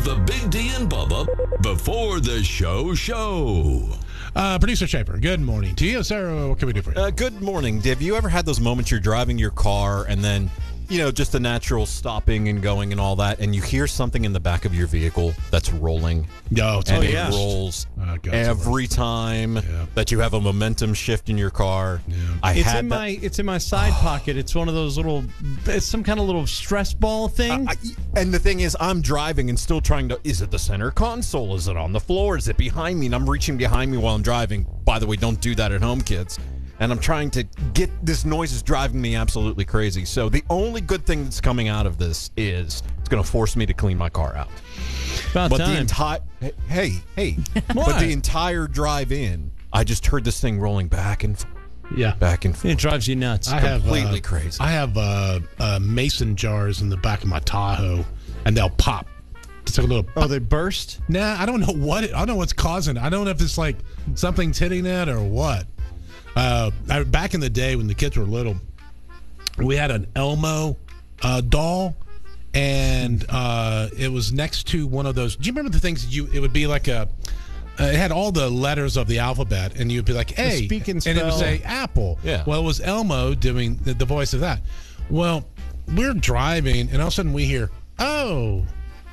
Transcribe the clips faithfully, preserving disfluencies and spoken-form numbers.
of the Big D and Bubba Before the Show show. Uh, Producer Shaper, good morning to you. Sarah, what can we do for you? Uh, good morning. Have you ever had those moments you're driving your car and then, you know, just the natural stopping and going and all that, and you hear something in the back of your vehicle that's rolling? No, it's and oh, it yes. rolls oh, God, every time yeah. that you have a momentum shift in your car. Yeah. I it's had in that. my it's in my side pocket. It's one of those little. It's some kind of little stress ball thing. I, and the thing is, I'm driving and still trying to. Is it the center console? Is it on the floor? Is it behind me? And I'm reaching behind me while I'm driving. By the way, don't do that at home, kids. And I'm trying to get this noise is driving me absolutely crazy. So the only good thing that's coming out of this is it's going to force me to clean my car out. About but time. the entire hey hey, but the entire drive in, I just heard this thing rolling back and forth. Yeah, back and forth. It drives you nuts. I have completely uh, crazy. I have uh, uh, mason jars in the back of my Tahoe, and they'll pop. It's like a little. Oh, they burst? Nah, I don't know what. It, I don't know what's causing it. I don't know if it's like something's hitting it or what. Uh, I, back in the day when the kids were little, we had an Elmo uh, doll, and uh, it was next to one of those. Do you remember the things you? It would be like a. Uh, it had all the letters of the alphabet, and you'd be like, "Hey," speak and and it would spell. say Apple. Yeah. Well, it was Elmo doing the, the voice of that. Well, we're driving, and all of a sudden we hear, "Oh."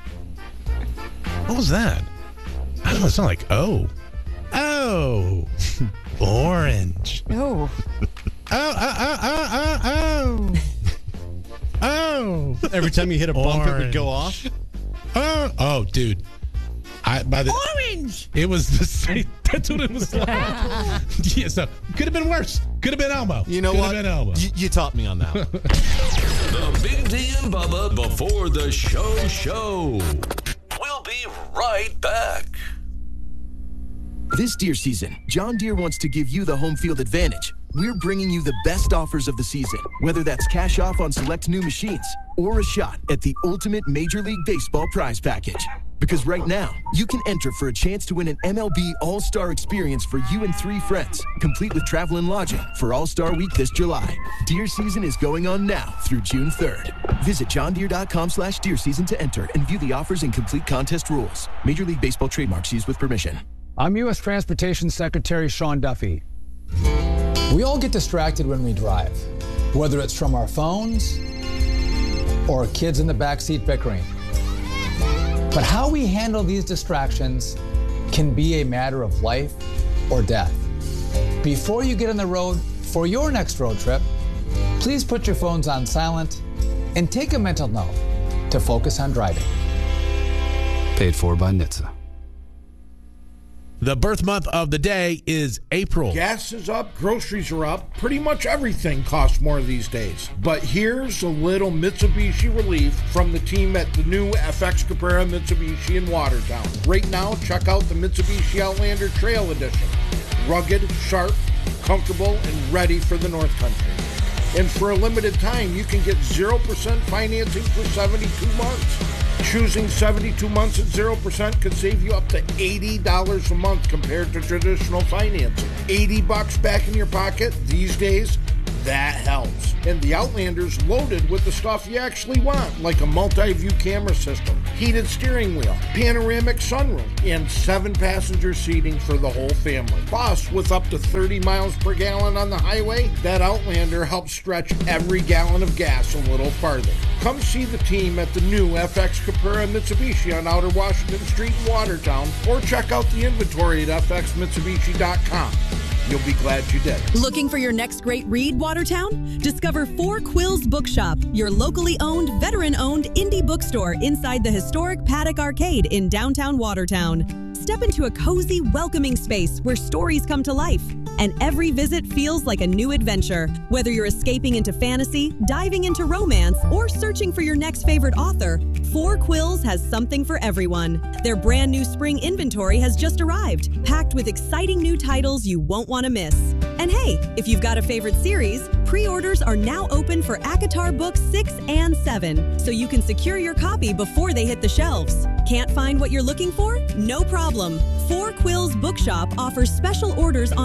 What was that? I don't know. It sounded like, oh. Oh. Orange. Oh. Oh, oh, oh, oh, oh, oh. Oh. Every time you hit a bump, it would Orange. go off. Oh, oh, dude. I by the Orange. It was the same. That's what it was like. Yeah, so could have been worse. Could have been Elmo. You know could what? Have been Elmo. You, you taught me on that one. The Big D and Bubba Before the Show show. We'll be right back. This deer season, John Deere wants to give you the home field advantage. We're bringing you the best offers of the season, whether that's cash off on select new machines or a shot at the ultimate Major League Baseball prize package. Because right now, you can enter for a chance to win an M L B All-Star experience for you and three friends, complete with travel and lodging for All-Star Week this July. Deer season is going on now through June third. Visit johndeere.com slash deer season to enter and view the offers and complete contest rules. Major League Baseball trademarks used with permission. I'm U S Transportation Secretary Sean Duffy. We all get distracted when we drive, whether it's from our phones or kids in the backseat bickering. But how we handle these distractions can be a matter of life or death. Before you get on the road for your next road trip, please put your phones on silent and take a mental note to focus on driving. Paid for by N H T S A. The birth month of the day is April. Gas is up, groceries are up, pretty much everything costs more these days. But here's a little Mitsubishi relief from the team at the new F X Cabrera Mitsubishi in Watertown. Right now, check out the Mitsubishi Outlander Trail Edition. Rugged, sharp, comfortable, and ready for the North Country. And for a limited time, you can get zero percent financing for seventy-two months. Choosing seventy-two months at zero percent could save you up to eighty dollars a month compared to traditional financing. eighty bucks back in your pocket these days, that helps. And the Outlander's loaded with the stuff you actually want, like a multi-view camera system, heated steering wheel, panoramic sunroof, and seven passenger seating for the whole family. Plus, with up to thirty miles per gallon on the highway, that Outlander helps stretch every gallon of gas a little farther. Come see the team at the new F X Cabrera Mitsubishi on Outer Washington Street in Watertown, or check out the inventory at f x mitsubishi dot com. You'll be glad you did. Looking for your next great read, Watertown? Discover Four Quills Bookshop, your locally owned, veteran-owned indie bookstore inside the historic Paddock Arcade in downtown Watertown. Step into a cozy, welcoming space where stories come to life, and every visit feels like a new adventure. Whether you're escaping into fantasy, diving into romance, or searching for your next favorite author, Four Quills has something for everyone. Their brand new spring inventory has just arrived, packed with exciting new titles you won't want to miss. And hey, if you've got a favorite series, pre-orders are now open for ACOTAR Books six and seven, so you can secure your copy before they hit the shelves. Can't find what you're looking for? No problem. Four Quills Bookshop offers special orders on any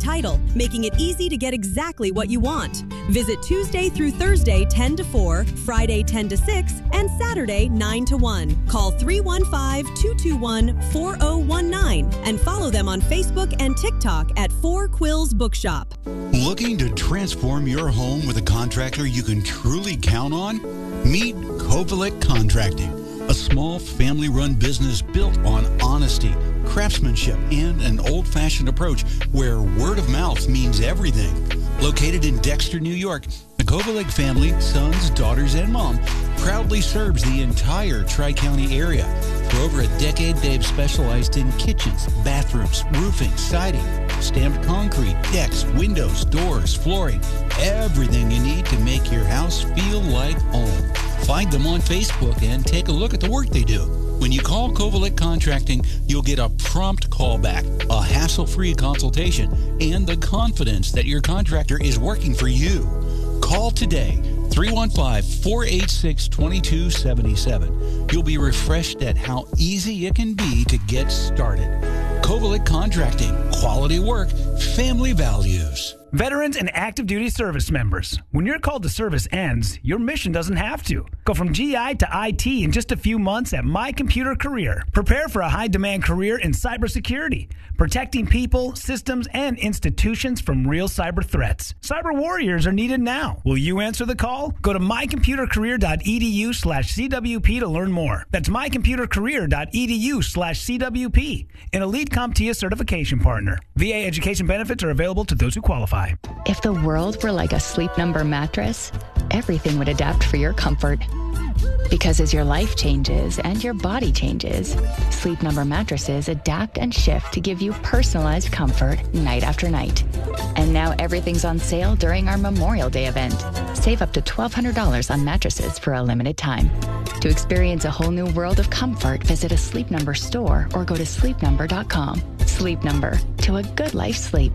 title, making it easy to get exactly what you want. Visit Tuesday through Thursday ten to four, Friday ten to six, and Saturday nine to one. Call three one five, two two one, four zero one nine and follow them on Facebook and TikTok at Four Quills Bookshop. Looking to transform your home with a contractor you can truly count on? Meet Kovalik Contracting, a small family-run business built on honesty, craftsmanship, and an old-fashioned approach where word of mouth means everything. Located in Dexter, New York, the Kovalik family, sons, daughters, and mom, proudly serves the entire Tri-County area. For over a decade, they've specialized in kitchens, bathrooms, roofing, siding, stamped concrete, decks, windows, doors, flooring, everything you need to make your house feel like home. Find them on Facebook and take a look at the work they do. When you call Kovalik Contracting, you'll get a prompt callback, a hassle-free consultation, and the confidence that your contractor is working for you. Call today, three one five, four eight six, two two seven seven. You'll be refreshed at how easy it can be to get started. Kovalik Contracting, quality work, family values. Veterans and active duty service members, when your call to service ends, your mission doesn't have to. Go from G I to I T in just a few months at My Computer Career. Prepare for a high-demand career in cybersecurity, protecting people, systems, and institutions from real cyber threats. Cyber warriors are needed now. Will you answer the call? Go to mycomputercareer.edu slash CWP to learn more. That's mycomputercareer.edu slash CWP, an Elite CompTIA certification partner. V A education benefits are available to those who qualify. If the world were like a Sleep Number mattress, everything would adapt for your comfort. Because as your life changes and your body changes, Sleep Number mattresses adapt and shift to give you personalized comfort night after night. And now everything's on sale during our Memorial Day event. Save up to twelve hundred dollars on mattresses for a limited time. To experience a whole new world of comfort, visit a Sleep Number store or go to sleep number dot com. Sleep Number, to a good life sleep.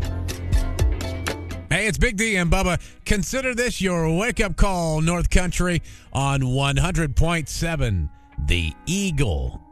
Hey, it's Big D and Bubba. Consider this your wake-up call, North Country, on one hundred point seven The Eagle.